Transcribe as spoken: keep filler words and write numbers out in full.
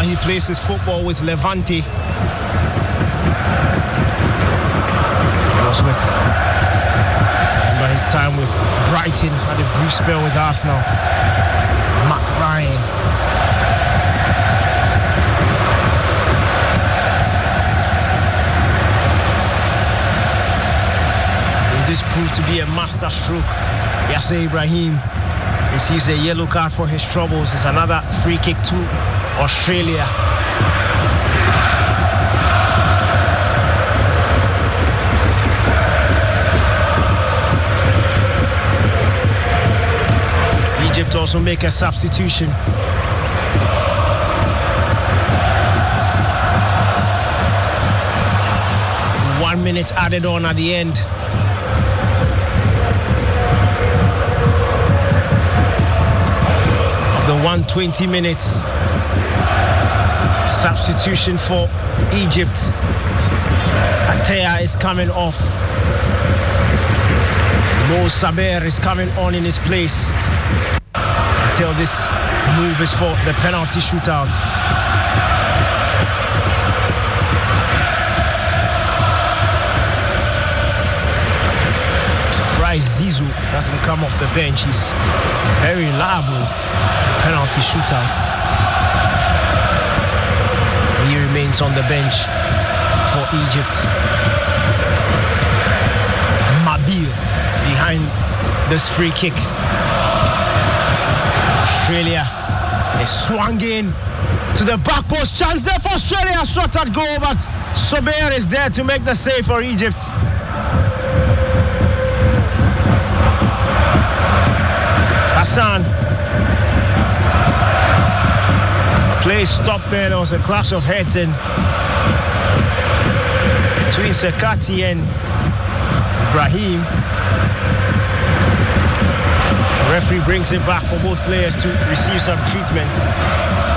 he plays his football with Levante. He was with, remember his time with Brighton, had a brief spell with Arsenal. Matt Ryan. This proved to be a master stroke. Yasser Ibrahim receives a yellow card for his troubles. It's another free kick to Australia. Egypt also make a substitution. One minute added on at the end. The one hundred twenty minutes substitution for Egypt. Atea is coming off. Mo Saber is coming on in his place until this move is for the penalty shootout. Surprised Zizou doesn't come off the bench. He's very reliable. Penalty shootouts. He remains on the bench for Egypt. Mabil behind this free kick. Australia is swung in to the back post. Chance there for Australia. Shot at goal, but Sober is there to make the save for Egypt. Hassan. Play stopped there. There was a clash of heads in between Sekati and Ibrahim. The referee brings it back for both players to receive some treatment.